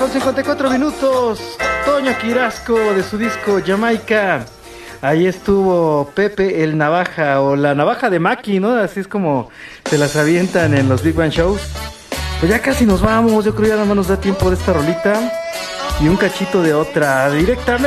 con 54 minutos. Toño Quirasco de su disco Jamaica. Ahí estuvo Pepe el Navaja o la Navaja de Maki, ¿no? Así es como se las avientan en los Big Bang Shows. Pues ya casi nos vamos, yo creo ya nada más nos da tiempo de esta rolita y un cachito de otra directamente.